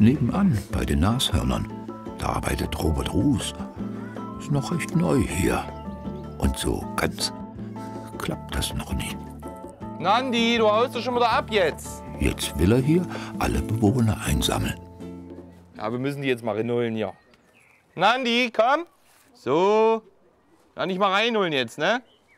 Nebenan, bei den Nashörnern, da arbeitet Robert Ruß. Ist noch recht neu hier. Und so ganz klappt das noch nicht. Nandi, du haust doch schon wieder ab jetzt. Jetzt will er hier alle Bewohner einsammeln. Ja, wir müssen die jetzt mal reinholen hier. Nandi, komm. So. Ja, nicht mal reinholen jetzt, ne?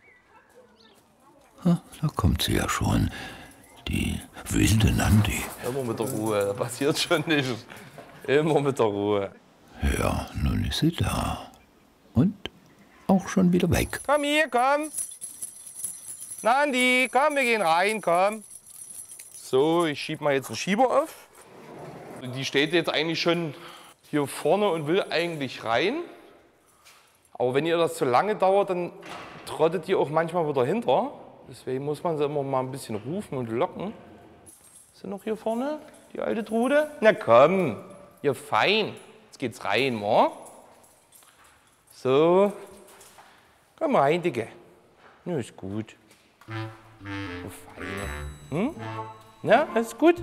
Ha, da kommt sie ja schon. Die wilde Nandi. Immer mit der Ruhe, da passiert schon nichts. Immer mit der Ruhe. Ja, nun ist sie da. Und auch schon wieder weg. Komm hier, komm. Nandi, komm, wir gehen rein, komm. So, ich schieb mal jetzt einen Schieber auf. Die steht jetzt eigentlich schon hier vorne und will eigentlich rein. Aber wenn ihr das zu lange dauert, dann trottet die auch manchmal wieder hinter. Deswegen muss man sie immer mal ein bisschen rufen und locken. Ist sie noch hier vorne, die alte Trude? Na komm, ihr fein. Jetzt geht's rein, wa? So. Komm rein, Dicke. Ja, ist gut. Du Feine. Hm? Ja, ist gut.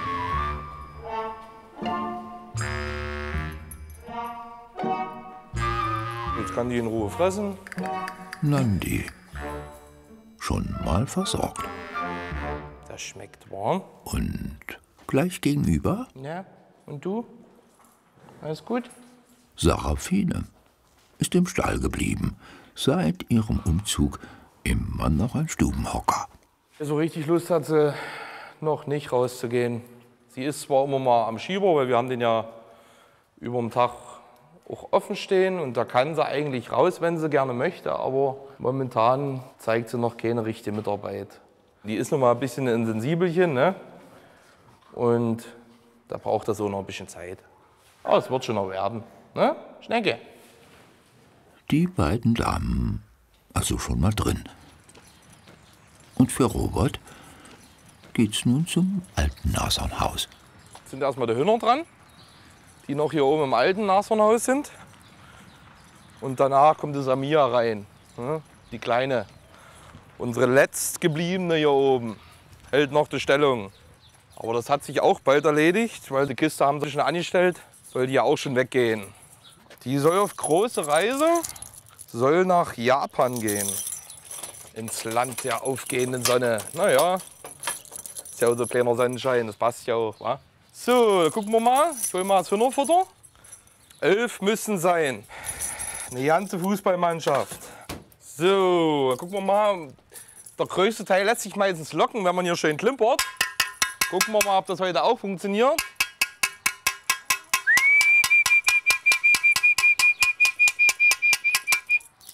Jetzt kann die in Ruhe fressen. Nandi. Schon mal versorgt. Das schmeckt warm. Und gleich gegenüber Ja, und du? Alles gut? Sarafine ist im Stall geblieben. Seit ihrem Umzug immer noch ein Stubenhocker. So richtig Lust hat sie noch nicht rauszugehen. Sie ist zwar immer mal am Schieber, weil wir haben den ja über den Tag auch offen stehen und da kann sie eigentlich raus, wenn sie gerne möchte, aber momentan zeigt sie noch keine richtige Mitarbeit. Die ist noch mal ein bisschen ein Sensibelchen, ne? Und da braucht das so noch ein bisschen Zeit. Aber es wird schon noch werden, ne? Schnecke. Die beiden Damen also schon mal drin. Und für Robert geht's nun zum alten Nashornhaus. Jetzt sind erstmal die Hühner dran, die noch hier oben im alten Nashornhaus sind. Und danach kommt die Samia rein, ne? Die Kleine. Unsere letztgebliebene hier oben hält noch die Stellung. Aber das hat sich auch bald erledigt, weil die Kiste haben sich schon angestellt, soll die ja auch schon weggehen. Die soll auf große Reise, soll nach Japan gehen. Ins Land der aufgehenden Sonne. Naja, ist ja unser kleiner Sonnenschein, das passt ja auch. Wa? So, gucken wir mal. Ich hol mal das Hühnerfutter. 11 müssen sein. Eine ganze Fußballmannschaft. So, gucken wir mal. Der größte Teil lässt sich meistens locken, wenn man hier schön klimpert. Gucken wir mal, ob das heute auch funktioniert.